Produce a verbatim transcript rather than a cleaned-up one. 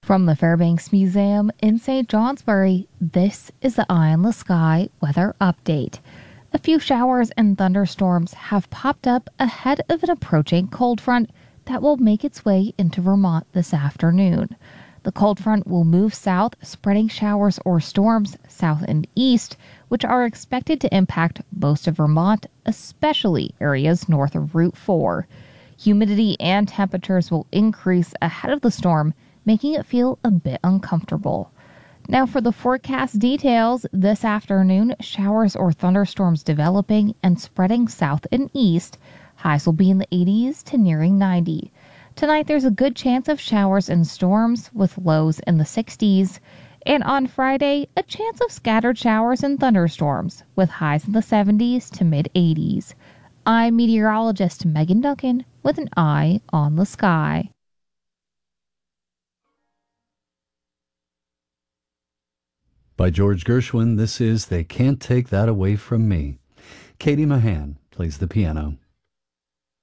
From the Fairbanks Museum in Saint Johnsbury, this is the Eye on the Sky weather update. A few showers and thunderstorms have popped up ahead of an approaching cold front that will make its way into Vermont this afternoon. The cold front will move south, spreading showers or storms south and east, which are expected to impact most of Vermont, especially areas north of Route four. Humidity and temperatures will increase ahead of the storm, making it feel a bit uncomfortable. Now for the forecast details, this afternoon, showers or thunderstorms developing and spreading south and east. Highs will be in the eighties to nearing ninety. Tonight there's a good chance of showers and storms with lows in the sixties. And on Friday, a chance of scattered showers and thunderstorms with highs in the seventies to mid-eighties. I'm meteorologist Megan Duncan with an eye on the sky. By George Gershwin, this is They Can't Take That Away From Me. Katie Mahan plays the piano.